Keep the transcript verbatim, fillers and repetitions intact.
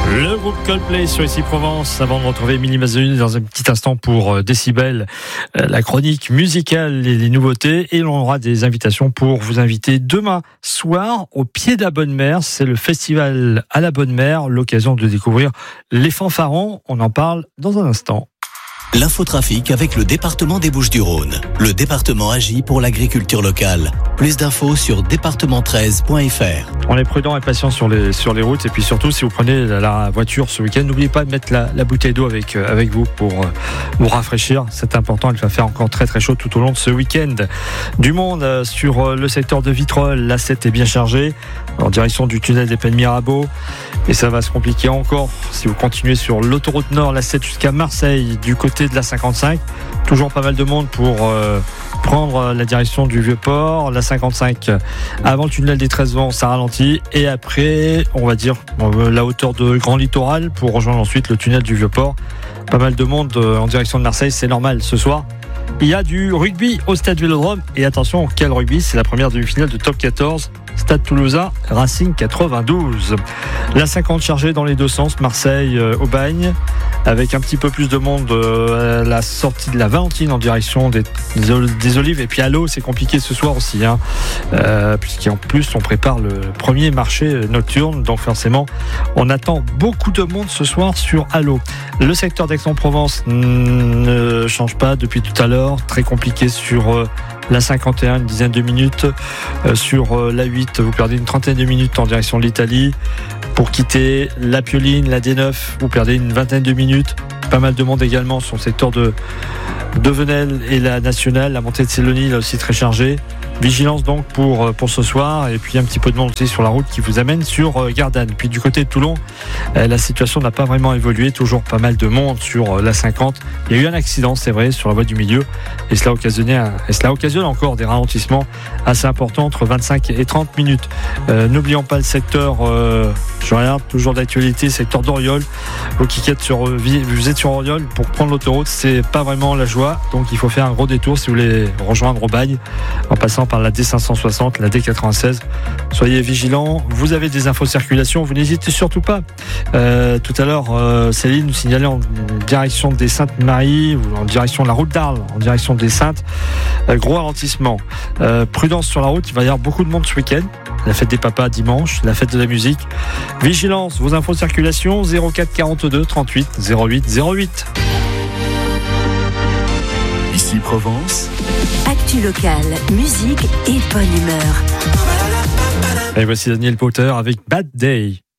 Le groupe Coldplay sur Ici Provence, avant de retrouver Émilie Mazzolini dans un petit instant pour Décibel, la chronique musicale et les nouveautés, et l'on aura des invitations pour vous inviter demain soir au Pied de la Bonne Mère. C'est le festival à la Bonne Mère, l'occasion de découvrir les fanfarons. On en parle dans un instant. L'infotrafic avec le département des Bouches-du-Rhône. Le département agit pour l'agriculture locale. Plus d'infos sur département treize point f r. On est prudent et patient sur les, sur les routes, et puis surtout si vous prenez la voiture ce week-end, n'oubliez pas de mettre la, la bouteille d'eau avec, avec vous pour euh, vous rafraîchir. C'est important, il va faire encore très très chaud tout au long de ce week-end. Du monde euh, sur euh, le secteur de Vitrolles, l'A sept est bien chargé en direction du tunnel des Pennes Mirabeau, et ça va se compliquer encore si vous continuez sur l'autoroute Nord, l'A sept jusqu'à Marseille du côté de la cinquante-cinq. Toujours pas mal de monde pour euh, prendre la direction du Vieux-Port. La cinquante-cinq avant le tunnel des treize vents, ça ralentit, et après on va dire la hauteur de Grand Littoral pour rejoindre ensuite le tunnel du Vieux-Port. Pas mal de monde en direction de Marseille, c'est normal. Ce soir il y a du rugby au Stade Vélodrome, et attention, quel rugby, c'est la première demi-finale de Top quatorze, Stade Toulousain, Racing quatre-vingt-douze. La cinquante chargée dans les deux sens, Marseille euh, au Bagne, avec un petit peu plus de monde euh, à la sortie de la Valentine en direction des, des Olives, et puis à l'eau c'est compliqué ce soir aussi, hein, euh, puisqu'en plus on prépare le premier marché nocturne, donc forcément on attend beaucoup de monde ce soir sur Allo. Le secteur d'Aix-en-Provence ne change pas depuis tout à l'heure, très compliqué sur euh, la cinquante et un, une dizaine de minutes. Euh, sur euh, la huit, vous perdez une trentaine de minutes en direction de l'Italie. Pour quitter la Pioline, la D neuf, vous perdez une vingtaine de minutes. Pas mal de monde également sur le secteur de, de Venelle et la Nationale. La montée de Célonie, là aussi très chargée. Vigilance donc pour, pour ce soir, et puis un petit peu de monde aussi sur la route qui vous amène sur Gardanne. Puis du côté de Toulon, la situation n'a pas vraiment évolué, toujours pas mal de monde sur la cinquante. Il y a eu un accident, c'est vrai, sur la voie du milieu, et cela, occasionné, et cela occasionne encore des ralentissements assez importants entre vingt-cinq et trente minutes. Euh, n'oublions pas le secteur, euh, je regarde, toujours d'actualité, secteur d'Oriol. Vous qui êtes sur, vous êtes sur Oriol, pour prendre l'autoroute, c'est pas vraiment la joie, donc il faut faire un gros détour si vous voulez rejoindre Aubagne, en passant par la D cinq cent soixante, la D quatre-vingt-seize. Soyez vigilants, vous avez des infos circulation, vous n'hésitez surtout pas. Euh, tout à l'heure, euh, Céline nous signalait en direction des Saintes-Maries, ou en direction de la route d'Arles, en direction des Saintes, euh, gros ralentissement. Euh, prudence sur la route, il va y avoir beaucoup de monde ce week-end. La fête des papas dimanche, la fête de la musique. Vigilance, vos infos circulation, zéro quatre quarante-deux trente-huit zéro huit zéro huit. Ici Provence. Actu locale, musique et bonne humeur. Et voici Daniel Powter avec Bad Day.